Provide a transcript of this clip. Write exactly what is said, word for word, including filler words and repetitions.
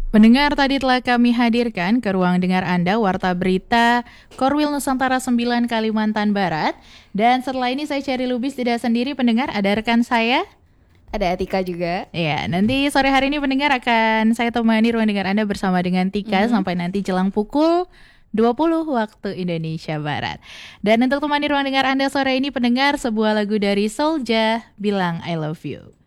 Pendengar, tadi telah kami hadirkan ke ruang dengar Anda Warta Berita Korwil Nusantara sembilan Kalimantan Barat. Dan setelah ini saya Cherry Lubis tidak sendiri, pendengar, ada rekan saya. Ada Atika juga. Ya, nanti sore hari ini pendengar akan saya temani ruang dengar Anda bersama dengan Tika Mhm. sampai nanti jelang pukul dua puluh waktu Indonesia Barat. Dan untuk temani ruang dengar Anda sore ini pendengar, sebuah lagu dari Soulja, Bilang I Love You.